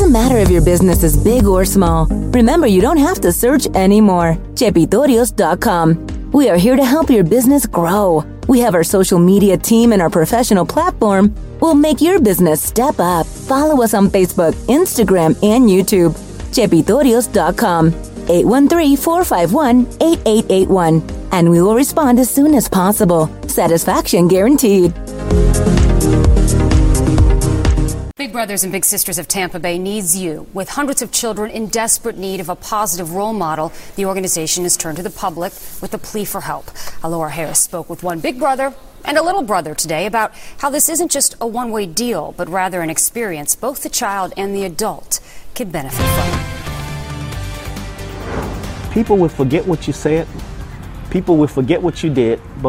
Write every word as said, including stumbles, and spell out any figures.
doesn't matter if your business is big or small. Remember, you don't have to search anymore. Chepitorios dot com. We are here to help your business grow. We have our social media team and our professional platform will make your business step up. Follow us on Facebook, Instagram, and YouTube. Chepitorios dot com. eight one three, four five one, eight eight eight one. And we will respond as soon as possible. Satisfaction guaranteed. Big Brothers and Big Sisters of Tampa Bay needs you. With hundreds of children in desperate need of a positive role model, the organization has turned to the public with a plea for help. Alora Harris spoke with one big brother and a little brother today about how this isn't just a one-way deal, but rather an experience both the child and the adult can benefit from. People will forget what you said. People will forget what you did, but